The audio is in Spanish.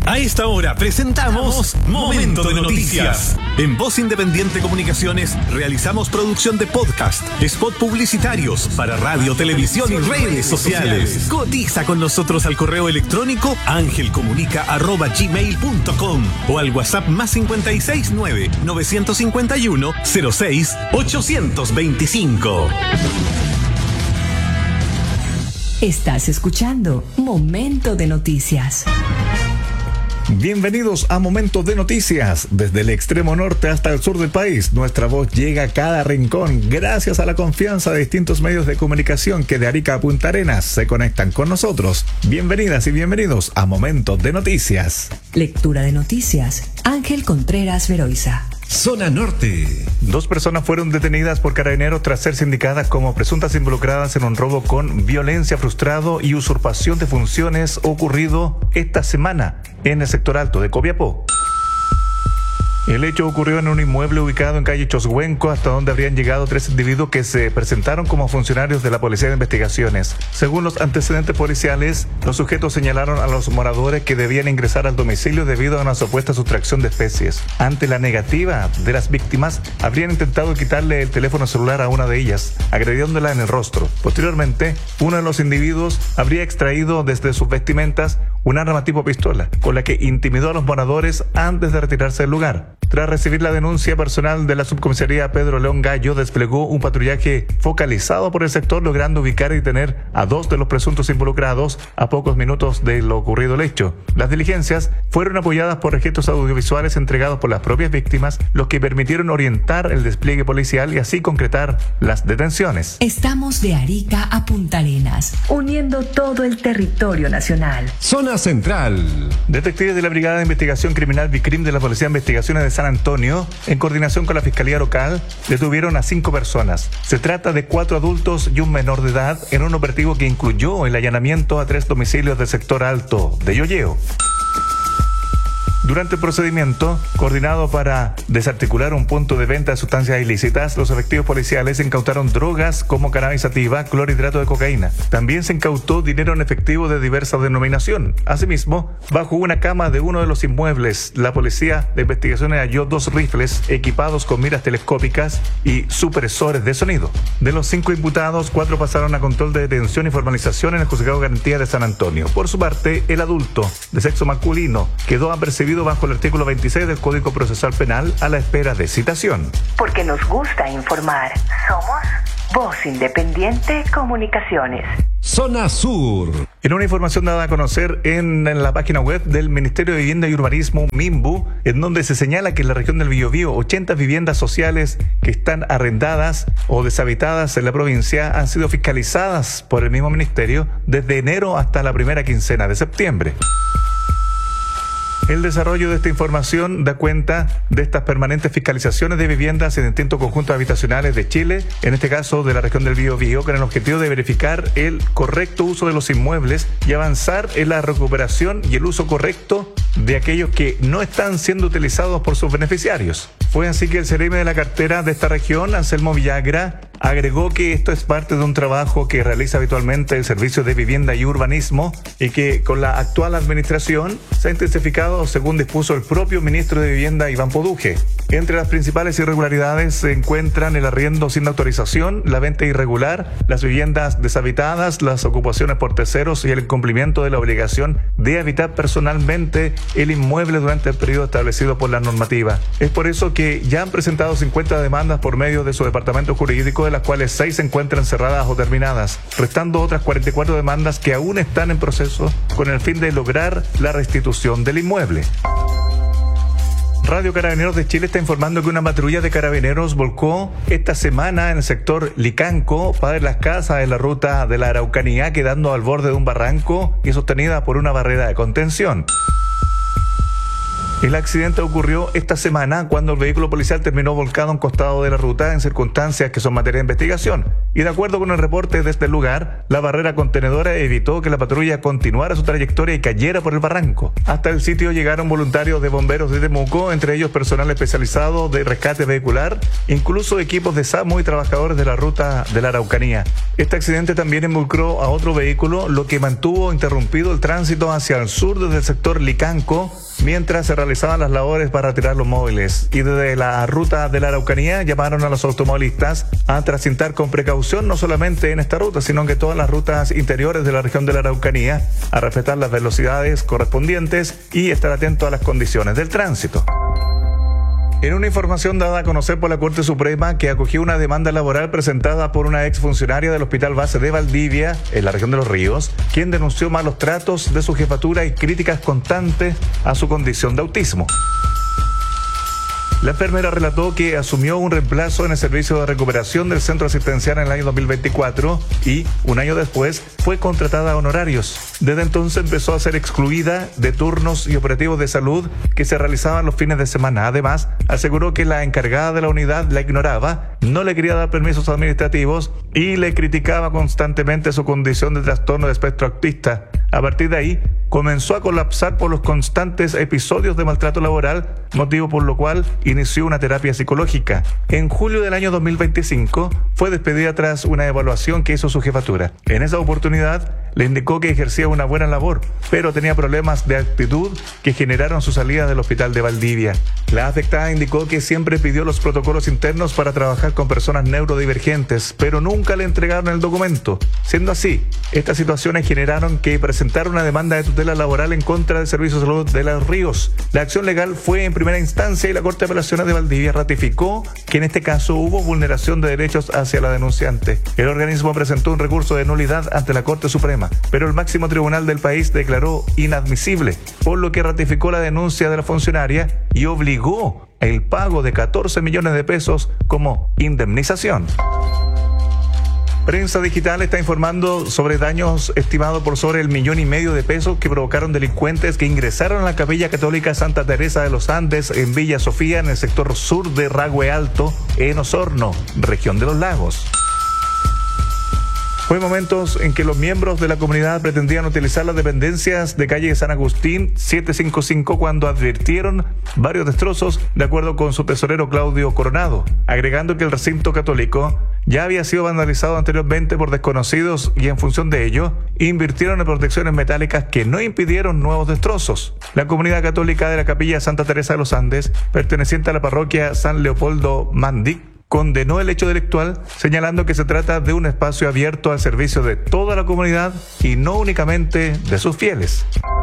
A esta hora presentamos Momento de Noticias. En Voz Independiente Comunicaciones realizamos producción de podcast, spot publicitarios para radio, televisión y redes sociales. Cotiza con nosotros al correo electrónico angelcomunica@gmail.com o al WhatsApp más 569 951 06 825. Estás escuchando Momento de Noticias. Bienvenidos a Momento de Noticias. Desde el extremo norte hasta el sur del país, nuestra voz llega a cada rincón gracias a la confianza de distintos medios de comunicación que de Arica a Punta Arenas se conectan con nosotros. Bienvenidas y bienvenidos a Momento de Noticias. Lectura de noticias. Ángel Contreras Veroiza. Zona Norte. 2 personas fueron detenidas por Carabineros tras ser sindicadas como presuntas involucradas en un robo con violencia frustrado y usurpación de funciones ocurrido esta semana en el sector alto de Copiapó. El hecho ocurrió en un inmueble ubicado en calle Choshuenco, hasta donde habrían llegado 3 individuos que se presentaron como funcionarios de la Policía de Investigaciones. Según los antecedentes policiales, los sujetos señalaron a los moradores que debían ingresar al domicilio debido a una supuesta sustracción de especies. Ante la negativa de las víctimas, habrían intentado quitarle el teléfono celular a una de ellas, agrediéndola en el rostro. Posteriormente, uno de los individuos habría extraído desde sus vestimentas un arma tipo pistola, con la que intimidó a los moradores antes de retirarse del lugar. Tras recibir la denuncia, personal de la subcomisaría Pedro León Gallo desplegó un patrullaje focalizado por el sector, logrando ubicar y detener a 2 de los presuntos involucrados a pocos minutos de lo ocurrido el hecho. Las diligencias fueron apoyadas por registros audiovisuales entregados por las propias víctimas, los que permitieron orientar el despliegue policial y así concretar las detenciones. Estamos de Arica a Punta Arenas, uniendo todo el territorio nacional. Zona Central. Detectives de la Brigada de Investigación Criminal BICRIM de la Policía de Investigaciones de San Antonio, en coordinación con la Fiscalía Local, detuvieron a 5 personas. Se trata de 4 adultos y un menor de edad en un operativo que incluyó el allanamiento a 3 domicilios del sector alto de Yoyeo. Durante el procedimiento, coordinado para desarticular un punto de venta de sustancias ilícitas, los efectivos policiales incautaron drogas como cannabis sativa, clorhidrato de cocaína. También se incautó dinero en efectivo de diversa denominación. Asimismo, bajo una cama de uno de los inmuebles, la Policía de Investigaciones halló 2 rifles equipados con miras telescópicas y supresores de sonido. De los 5 imputados, 4 pasaron a control de detención y formalización en el Juzgado de Garantía de San Antonio. Por su parte, el adulto de sexo masculino quedó apercibido bajo el artículo 26 del Código Procesal Penal a la espera de citación. Porque nos gusta informar. Somos Voz Independiente Comunicaciones. Zona Sur. En una información dada a conocer en la página web del Ministerio de Vivienda y Urbanismo, MIMBU, en donde se señala que en la región del Biobío, 80 viviendas sociales que están arrendadas o deshabitadas en la provincia han sido fiscalizadas por el mismo ministerio desde enero hasta la primera quincena de septiembre. El desarrollo de esta información da cuenta de estas permanentes fiscalizaciones de viviendas en distintos conjuntos habitacionales de Chile, en este caso de la región del Biobío, con el objetivo de verificar el correcto uso de los inmuebles y avanzar en la recuperación y el uso correcto de aquellos que no están siendo utilizados por sus beneficiarios. Fue así que el CEREMI de la cartera de esta región, Anselmo Villagra, agregó que esto es parte de un trabajo que realiza habitualmente el Servicio de Vivienda y Urbanismo y que con la actual administración se ha intensificado según dispuso el propio ministro de Vivienda, Iván Poduje. Entre las principales irregularidades se encuentran el arriendo sin autorización, la venta irregular, las viviendas deshabitadas, las ocupaciones por terceros y el incumplimiento de la obligación de habitar personalmente el inmueble durante el periodo establecido por la normativa. Es por eso que ya han presentado 50 demandas por medio de su departamento jurídico, de las cuales 6 se encuentran cerradas o terminadas, restando otras 44 demandas que aún están en proceso con el fin de lograr la restitución del inmueble. Radio Carabineros de Chile está informando que una patrulla de carabineros volcó esta semana en el sector Licanco, Padre Las Casas, en la ruta de la Araucanía, quedando al borde de un barranco y sostenida por una barrera de contención. El accidente ocurrió esta semana cuando el vehículo policial terminó volcado a un costado de la ruta en circunstancias que son materia de investigación. Y de acuerdo con el reporte desde el lugar, la barrera contenedora evitó que la patrulla continuara su trayectoria y cayera por el barranco. Hasta el sitio llegaron voluntarios de bomberos de Temuco, entre ellos personal especializado de rescate vehicular, incluso equipos de SAMU y trabajadores de la ruta de la Araucanía. Este accidente también involucró a otro vehículo, lo que mantuvo interrumpido el tránsito hacia el sur desde el sector Licanco, mientras se realizaban las labores para retirar los móviles. Y desde la ruta de la Araucanía llamaron a los automovilistas a transitar con precaución, no solamente en esta ruta, sino que todas las rutas interiores de la región de la Araucanía, a respetar las velocidades correspondientes y estar atento a las condiciones del tránsito. En una información dada a conocer por la Corte Suprema, que acogió una demanda laboral presentada por una exfuncionaria del Hospital Base de Valdivia, en la región de Los Ríos, quien denunció malos tratos de su jefatura y críticas constantes a su condición de autismo. La enfermera relató que asumió un reemplazo en el servicio de recuperación del centro asistencial en el año 2024 y, un año después, fue contratada a honorarios. Desde entonces empezó a ser excluida de turnos y operativos de salud que se realizaban los fines de semana. Además, aseguró que la encargada de la unidad la ignoraba, no le quería dar permisos administrativos y le criticaba constantemente su condición de trastorno de espectro autista. A partir de ahí, comenzó a colapsar por los constantes episodios de maltrato laboral, motivo por lo cual inició una terapia psicológica. En julio del año 2025 fue despedida tras una evaluación que hizo su jefatura. En esa oportunidad le indicó que ejercía una buena labor, pero tenía problemas de actitud que generaron su salida del hospital de Valdivia. La afectada indicó que siempre pidió los protocolos internos para trabajar con personas neurodivergentes, pero nunca le entregaron el documento. Siendo así, estas situaciones generaron que presentara una demanda de tutela laboral en contra del Servicio de Salud de Los Ríos. La acción legal fue en primera instancia y la Corte de Apelaciones de Valdivia ratificó que en este caso hubo vulneración de derechos hacia la denunciante. El organismo presentó un recurso de nulidad ante la Corte Suprema, pero el máximo tribunal del país declaró inadmisible, por lo que ratificó la denuncia de la funcionaria y obligó el pago de 14 millones de pesos como indemnización. Prensa Digital está informando sobre daños estimados por sobre el 1,5 millones de pesos que provocaron delincuentes que ingresaron a la Capilla Católica Santa Teresa de los Andes en Villa Sofía, en el sector sur de Rahue Alto, en Osorno, región de los Lagos. Fue momentos en que los miembros de la comunidad pretendían utilizar las dependencias de calle San Agustín 755 cuando advirtieron varios destrozos, de acuerdo con su tesorero Claudio Coronado, agregando que el recinto católico ya había sido vandalizado anteriormente por desconocidos y en función de ello, invirtieron en protecciones metálicas que no impidieron nuevos destrozos. La comunidad católica de la Capilla Santa Teresa de los Andes, perteneciente a la parroquia San Leopoldo Mandic, condenó el hecho delictual, señalando que se trata de un espacio abierto al servicio de toda la comunidad y no únicamente de sus fieles.